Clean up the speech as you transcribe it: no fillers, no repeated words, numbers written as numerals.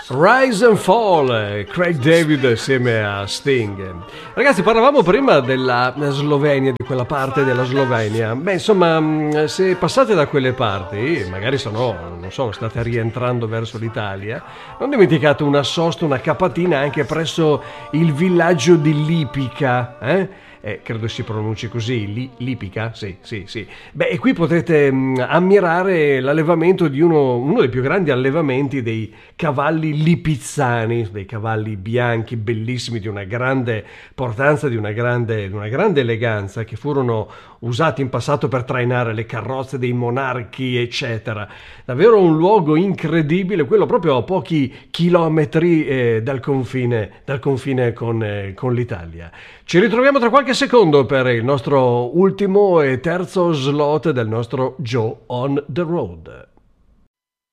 Rise and Fall, Craig David assieme a Sting. Ragazzi, parlavamo prima della Slovenia, di quella parte della Slovenia. Beh, insomma, se passate da quelle parti, magari non so, state rientrando verso l'Italia, non dimenticate una sosta, una capatina anche presso il villaggio di Lipica, credo si pronunci così, Lipica? Sì. Beh, e qui potete ammirare l'allevamento di uno dei più grandi allevamenti dei cavalli lipizzani, dei cavalli bianchi, bellissimi, di una grande portanza, di una grande eleganza, che furono usati in passato per trainare le carrozze dei monarchi, eccetera. Davvero un luogo incredibile, quello proprio a pochi chilometri dal confine con l'Italia. Ci ritroviamo tra qualche secondo per il nostro ultimo e terzo slot del nostro Joe on the Road.